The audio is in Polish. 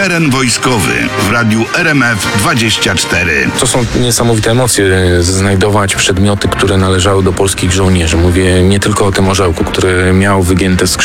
Teren wojskowy w radiu RMF24. To są niesamowite emocje, znajdować przedmioty, które należały do polskich żołnierzy. Mówię nie tylko o tym orzełku, który miał wygięte skrzydła,